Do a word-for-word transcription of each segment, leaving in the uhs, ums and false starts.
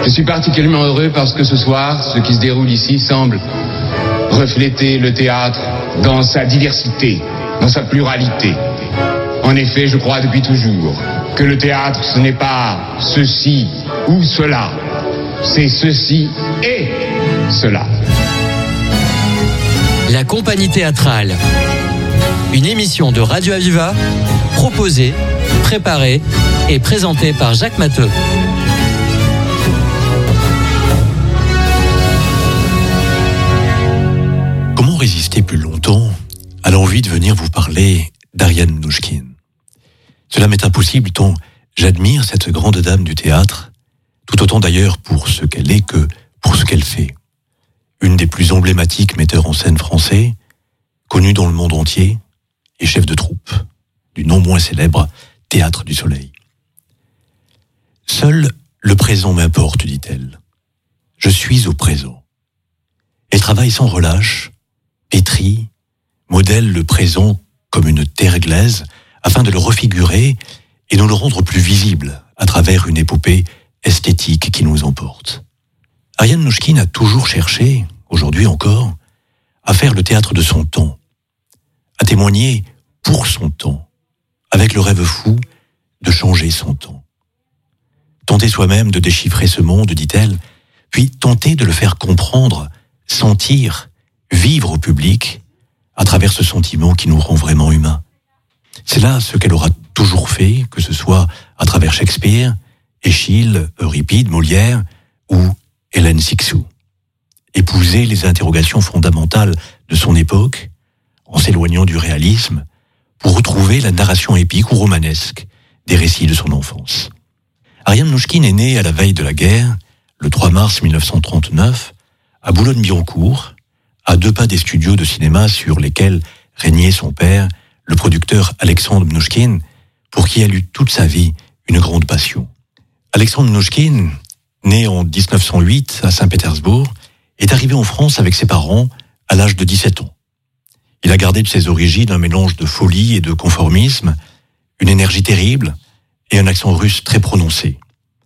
Je suis particulièrement heureux parce que ce soir, ce qui se déroule ici semble refléter le théâtre dans sa diversité, dans sa pluralité. En effet, je crois depuis toujours que le théâtre, ce n'est pas ceci ou cela, c'est ceci et cela. La compagnie théâtrale, une émission de Radio Aviva, proposée, préparée et présentée par Jacques Matteux. Comment résister plus longtemps à l'envie de venir vous parler d'Ariane Mnouchkine? Cela m'est impossible tant j'admire cette grande dame du théâtre, tout autant d'ailleurs pour ce qu'elle est que pour ce qu'elle fait. Une des plus emblématiques metteurs en scène français, connue dans le monde entier, et chef de troupe du non moins célèbre Théâtre du Soleil. Seul le présent m'importe, dit-elle. Je suis au présent. Elle travaille sans relâche, pétrit, modèle le présent comme une terre glaise, afin de le refigurer et de le rendre plus visible à travers une épopée esthétique qui nous emporte. Ariane Mnouchkine a toujours cherché, aujourd'hui encore, à faire le théâtre de son temps, à témoigner pour son temps, avec le rêve fou de changer son temps. Tenter soi-même de déchiffrer ce monde, dit-elle, puis tenter de le faire comprendre, sentir, vivre au public, à travers ce sentiment qui nous rend vraiment humains. C'est là ce qu'elle aura toujours fait, que ce soit à travers Shakespeare, Échille, Euripide, Molière ou Hélène Cixous. Épouser les interrogations fondamentales de son époque, en s'éloignant du réalisme, pour retrouver la narration épique ou romanesque des récits de son enfance. Ariane Mnouchkine est née à la veille de la guerre, le trois mars mille neuf cent trente-neuf, à Boulogne-Billancourt, à deux pas des studios de cinéma sur lesquels régnait son père, le producteur Alexandre Mnouchkine, pour qui elle eut toute sa vie une grande passion. Alexandre Mnouchkine, né en dix-neuf cent huit à Saint-Pétersbourg, est arrivé en France avec ses parents à l'âge de dix-sept ans. Il a gardé de ses origines un mélange de folie et de conformisme, une énergie terrible et un accent russe très prononcé.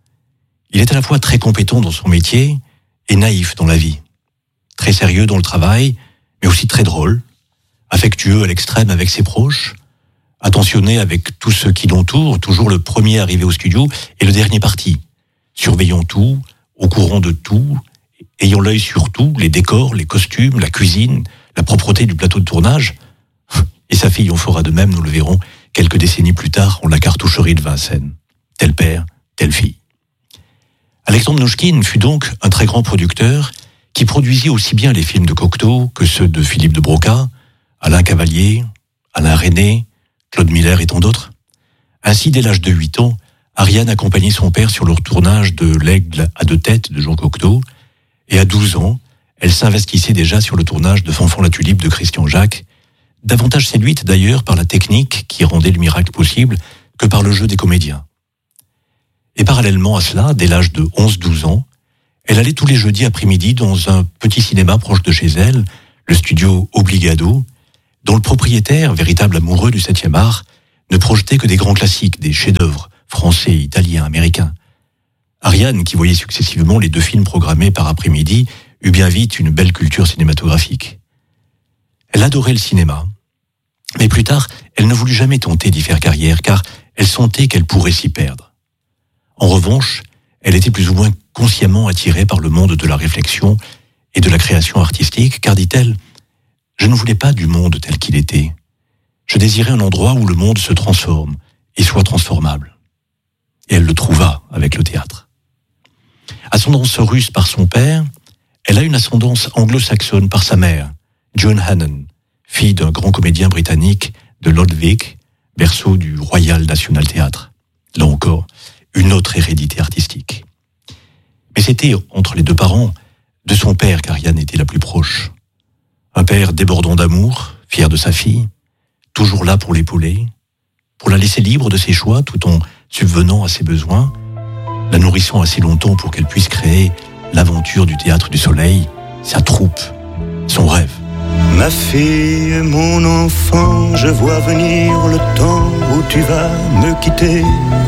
Il est à la fois très compétent dans son métier et naïf dans la vie. Très sérieux dans le travail, mais aussi très drôle, affectueux à l'extrême avec ses proches, attentionné avec tous ceux qui l'entourent, toujours le premier arrivé au studio et le dernier parti, surveillant tout, au courant de tout, ayant l'œil sur tout, les décors, les costumes, la cuisine, la propreté du plateau de tournage. Et sa fille en fera de même, nous le verrons quelques décennies plus tard en la cartoucherie de Vincennes. Tel père, telle fille. Alexandre Mnouchkine fut donc un très grand producteur qui produisit aussi bien les films de Cocteau que ceux de Philippe de Broca, Alain Cavalier, Alain Resnais, Claude Miller et tant d'autres. Ainsi, dès l'âge de huit ans, Ariane accompagnait son père sur le tournage de L'Aigle à deux têtes de Jean Cocteau, et à douze ans, elle s'investissait déjà sur le tournage de Fanfan la Tulipe de Christian Jacques, davantage séduite d'ailleurs par la technique qui rendait le miracle possible que par le jeu des comédiens. Et parallèlement à cela, dès l'âge de onze douze ans, elle allait tous les jeudis après-midi dans un petit cinéma proche de chez elle, le studio Obligado, dont le propriétaire, véritable amoureux du septième art, ne projetait que des grands classiques, des chefs-d'œuvre français, italiens, américains. Ariane, qui voyait successivement les deux films programmés par après-midi, eut bien vite une belle culture cinématographique. Elle adorait le cinéma, mais plus tard, elle ne voulut jamais tenter d'y faire carrière, car elle sentait qu'elle pourrait s'y perdre. En revanche, elle était plus ou moins consciemment attirée par le monde de la réflexion et de la création artistique, car, dit-elle, je ne voulais pas du monde tel qu'il était. Je désirais un endroit où le monde se transforme et soit transformable. Et elle le trouva avec le théâtre. Ascendance russe par son père, elle a une ascendance anglo-saxonne par sa mère, Joan Hannon, fille d'un grand comédien britannique de Lodwick, berceau du Royal National Theatre. Là encore, une autre hérédité artistique. Mais c'était, entre les deux parents, de son père qu'Ariane était la plus proche. Un père débordant d'amour, fier de sa fille, toujours là pour l'épauler, pour la laisser libre de ses choix tout en subvenant à ses besoins, la nourrissant assez longtemps pour qu'elle puisse créer l'aventure du Théâtre du Soleil, sa troupe, son rêve. Ma fille, mon enfant, je vois venir le temps où tu vas me quitter.